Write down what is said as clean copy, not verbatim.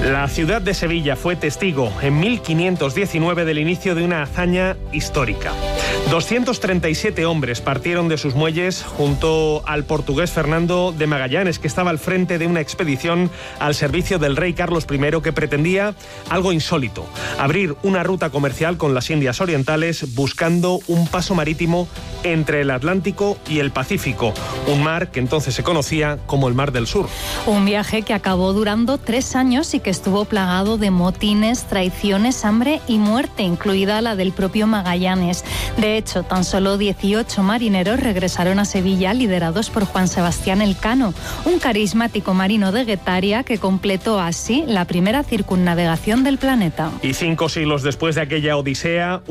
La ciudad de Sevilla fue testigo en 1519 del inicio de una hazaña histórica. 237 hombres partieron de sus muelles junto al portugués Fernando de Magallanes, que estaba al frente de una expedición al servicio del rey Carlos I que pretendía algo insólito: abrir una ruta comercial con las Indias Orientales buscando un paso marítimo entre el Atlántico y el Pacífico, un mar que entonces se conocía como el Mar del Sur. Un viaje que acabó durando 3 años y que estuvo plagado de motines, traiciones, hambre y muerte, incluida la del propio Magallanes. De hecho, tan solo 18 marineros regresaron a Sevilla, liderados por Juan Sebastián Elcano, un carismático marino de Guetaria que completó así la primera circunnavegación del planeta. Y 5 siglos después de aquella odisea,